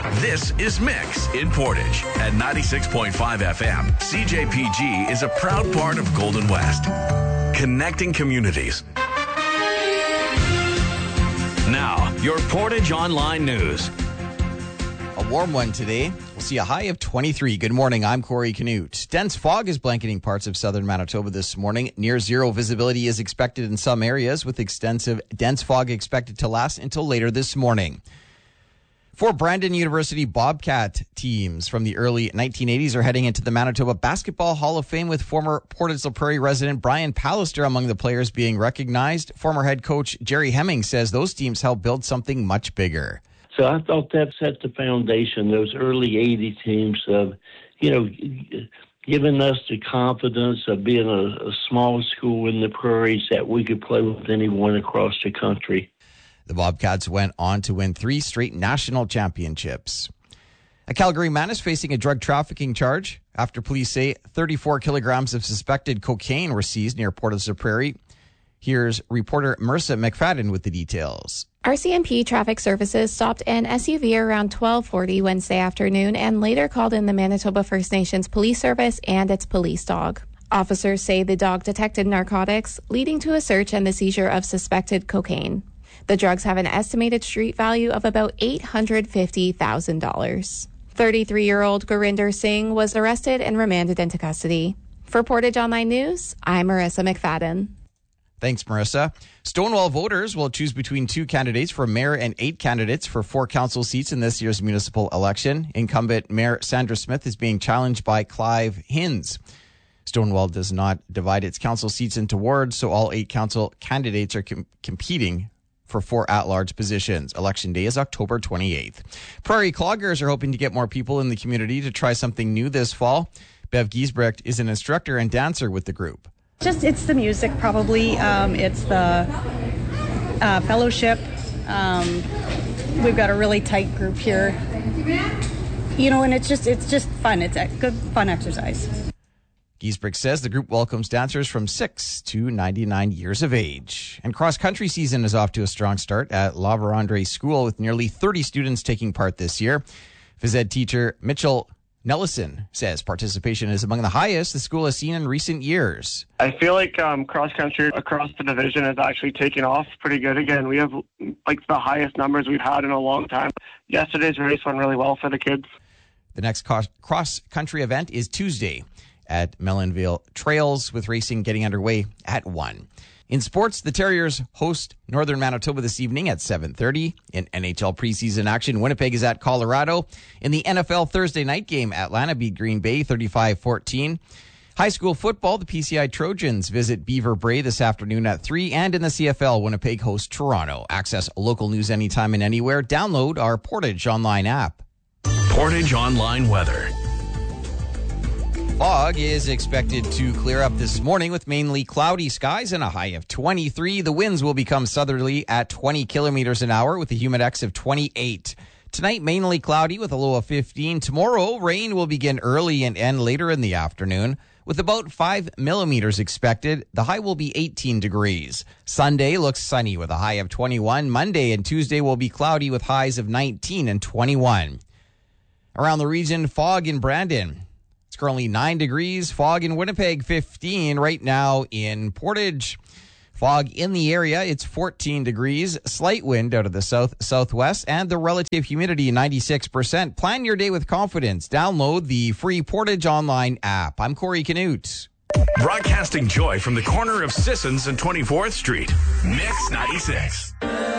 This is Mix in Portage at 96.5 FM. CJPG is a proud part of Golden West, connecting communities. Now, your Portage Online News. A warm one today. We'll see a high of 23. Good morning. I'm Corey Canute. Dense fog is blanketing parts of southern Manitoba this morning. Near zero visibility is expected in some areas, with extensive dense fog expected to last until later this morning. 4 Brandon University Bobcat teams from the early 1980s are heading into the Manitoba Basketball Hall of Fame, with former Portage La Prairie resident Brian Pallister among the players being recognized. Former head coach Jerry Hemming says those teams helped build something much bigger. So I thought that set the foundation, those early 80 teams of, giving us the confidence of being a small school in the prairies that we could play with anyone across the country. The Bobcats went on to win 3 straight national championships. A Calgary man is facing a drug trafficking charge after police say 34 kilograms of suspected cocaine were seized near Portage La Prairie. Here's reporter Marissa McFadden with the details. RCMP Traffic Services stopped an SUV around 12:40 Wednesday afternoon and later called in the Manitoba First Nations Police Service and its police dog. Officers say the dog detected narcotics, leading to a search and the seizure of suspected cocaine. The drugs have an estimated street value of about $850,000. 33-year-old Gurinder Singh was arrested and remanded into custody. For Portage Online News, I'm Marissa McFadden. Thanks, Marissa. Stonewall voters will choose between 2 candidates for mayor and 8 candidates for 4 council seats in this year's municipal election. Incumbent Mayor Sandra Smith is being challenged by Clive Hinds. Stonewall does not divide its council seats into wards, so all 8 council candidates are competing for 4 at-large positions. Election day is October 28th. Prairie Cloggers are hoping to get more people in the community to try something new this fall. Bev Giesbrecht is an instructor and dancer with the group. It's the music, probably. It's the fellowship. We've got a really tight group here. And it's just fun. It's a good, fun exercise. Giesbrecht says the group welcomes dancers from 6 to 99 years of age. And cross-country season is off to a strong start at La Vérendrye School, with nearly 30 students taking part this year. Phys ed teacher Mitchell Nellison says participation is among the highest the school has seen in recent years. I feel like cross-country across the division is actually taking off pretty good again. We have the highest numbers we've had in a long time. Yesterday's race went really well for the kids. The next cross-country event is Tuesday at Melonville Trails, with racing getting underway at 1. In sports, the Terriers host Northern Manitoba this evening at 7:30. In NHL preseason action, Winnipeg is at Colorado. In the NFL Thursday night game, Atlanta beat Green Bay 35-14. High school football, the PCI Trojans visit Beaver Bray this afternoon at 3. And in the CFL, Winnipeg hosts Toronto. Access local news anytime and anywhere. Download our Portage Online app. Portage Online weather. Fog is expected to clear up this morning with mainly cloudy skies and a high of 23. The winds will become southerly at 20 kilometers an hour with a humidex of 28. Tonight, mainly cloudy with a low of 15. Tomorrow, rain will begin early and end later in the afternoon with about 5 millimeters expected. The high will be 18 degrees. Sunday looks sunny with a high of 21. Monday and Tuesday will be cloudy with highs of 19 and 21. Around the region, fog in Brandon. It's currently 9 degrees. Fog in Winnipeg, 15. Right now in Portage, fog in the area. It's 14 degrees. Slight wind out of the southwest, and the relative humidity 96%. Plan your day with confidence. Download the free Portage Online app. I'm Corey Canute. Broadcasting joy from the corner of Sissons and 24th Street. Mix 96.